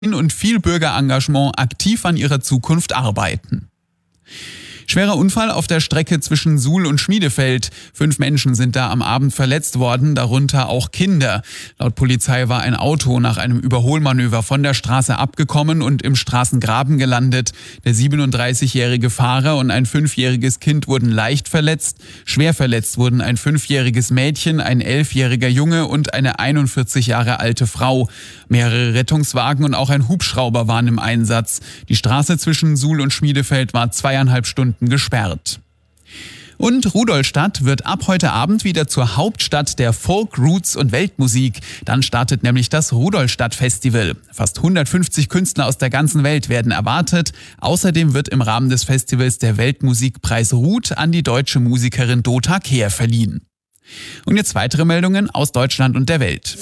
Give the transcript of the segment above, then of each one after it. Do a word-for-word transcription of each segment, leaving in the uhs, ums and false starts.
und viel Bürgerengagement aktiv an ihrer Zukunft arbeiten. Schwerer Unfall auf der Strecke zwischen Suhl und Schmiedefeld. Fünf Menschen sind da am Abend verletzt worden, darunter auch Kinder. Laut Polizei war ein Auto nach einem Überholmanöver von der Straße abgekommen und im Straßengraben gelandet. Der siebenunddreißigjährige Fahrer und ein fünfjähriges Kind wurden leicht verletzt. Schwer verletzt wurden ein fünfjähriges Mädchen, ein elfjähriger Junge und eine einundvierzig Jahre alte Frau. Mehrere Rettungswagen und auch ein Hubschrauber waren im Einsatz. Die Straße zwischen Suhl und Schmiedefeld war zweieinhalb Stunden gesperrt. Und Rudolstadt wird ab heute Abend wieder zur Hauptstadt der Folk, Roots und Weltmusik. Dann startet nämlich das Rudolstadt-Festival. Fast hundertfünfzig Künstler aus der ganzen Welt werden erwartet. Außerdem wird im Rahmen des Festivals der Weltmusikpreis Ruth an die deutsche Musikerin Dota Kehr verliehen. Und jetzt weitere Meldungen aus Deutschland und der Welt.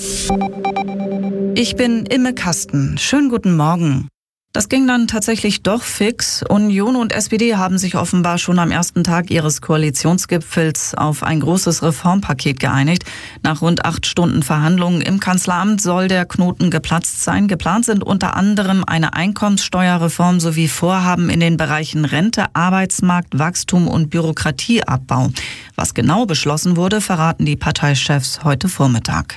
Ich bin Imme Kasten. Schönen guten Morgen. Das ging dann tatsächlich doch fix. Union und S P D haben sich offenbar schon am ersten Tag ihres Koalitionsgipfels auf ein großes Reformpaket geeinigt. Nach rund acht Stunden Verhandlungen im Kanzleramt soll der Knoten geplatzt sein. Geplant sind unter anderem eine Einkommenssteuerreform sowie Vorhaben in den Bereichen Rente, Arbeitsmarkt, Wachstum und Bürokratieabbau. Was genau beschlossen wurde, verraten die Parteichefs heute Vormittag.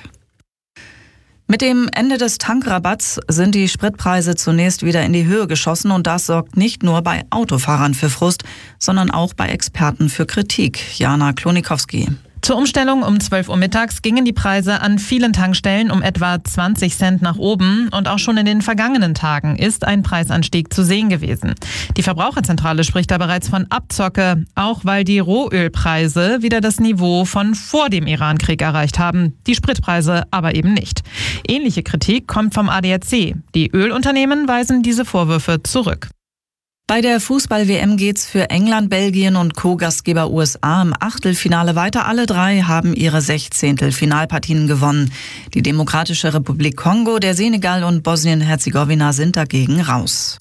Mit dem Ende des Tankrabatts sind die Spritpreise zunächst wieder in die Höhe geschossen und das sorgt nicht nur bei Autofahrern für Frust, sondern auch bei Experten für Kritik. Jana Klonikowski. Zur Umstellung um zwölf Uhr mittags gingen die Preise an vielen Tankstellen um etwa zwanzig Cent nach oben und auch schon in den vergangenen Tagen ist ein Preisanstieg zu sehen gewesen. Die Verbraucherzentrale spricht da bereits von Abzocke, auch weil die Rohölpreise wieder das Niveau von vor dem Irankrieg erreicht haben, die Spritpreise aber eben nicht. Ähnliche Kritik kommt vom A D A C. Die Ölunternehmen weisen diese Vorwürfe zurück. Bei der Fußball-W M geht's für England, Belgien und Co-Gastgeber U S A im Achtelfinale weiter. Alle drei haben ihre Sechzehntel-Finalpartien gewonnen. Die Demokratische Republik Kongo, der Senegal und Bosnien-Herzegowina sind dagegen raus.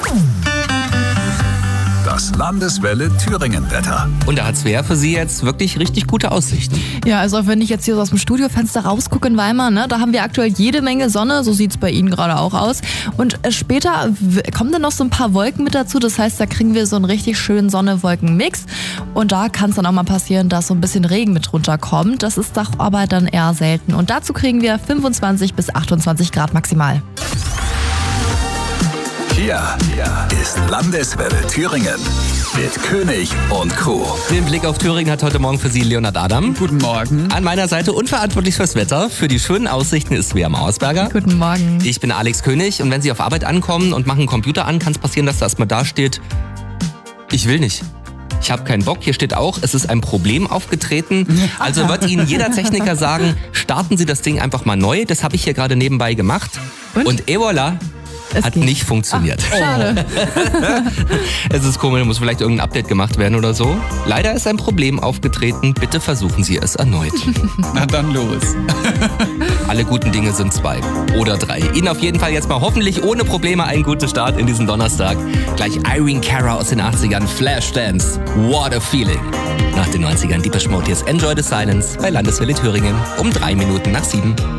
Das Landeswelle Thüringen-Wetter. Und da hat's wer für Sie jetzt wirklich richtig gute Aussichten. Ja, also wenn ich jetzt hier so aus dem Studiofenster rausgucke in Weimar, ne, da haben wir aktuell jede Menge Sonne, so sieht's bei Ihnen gerade auch aus. Und später kommen dann noch so ein paar Wolken mit dazu, das heißt, da kriegen wir so einen richtig schönen Sonne-Wolken-Mix. Und da kann es dann auch mal passieren, dass so ein bisschen Regen mit runterkommt. Das ist doch aber dann eher selten. Und dazu kriegen wir fünfundzwanzig bis achtundzwanzig Grad maximal. Hier ist Landeswelle Thüringen mit König und Co. Den Blick auf Thüringen hat heute Morgen für Sie Leonhard Adam. Guten Morgen. An meiner Seite unverantwortlich fürs Wetter. Für die schönen Aussichten ist Svea Mauersberger. Guten Morgen. Ich bin Alex König und wenn Sie auf Arbeit ankommen und machen den Computer an, kann es passieren, dass da erstmal da steht, ich will nicht. Ich habe keinen Bock. Hier steht auch, es ist ein Problem aufgetreten. Also wird Ihnen jeder Techniker sagen, starten Sie das Ding einfach mal neu. Das habe ich hier gerade nebenbei gemacht. Und, und et voilà. Es Hat geht. nicht funktioniert. Ach, schade. Es ist komisch, muss vielleicht irgendein Update gemacht werden oder so. Leider ist ein Problem aufgetreten. Bitte versuchen Sie es erneut. Na dann los. Alle guten Dinge sind zwei oder drei. Ihnen auf jeden Fall jetzt mal hoffentlich ohne Probleme einen guten Start in diesen Donnerstag. Gleich Irene Cara aus den achtzigern, Flashdance, What a Feeling. Nach den neunzigern Deepesh Mode jetzt Enjoy the Silence bei Landeswelle Thüringen um drei Minuten nach sieben.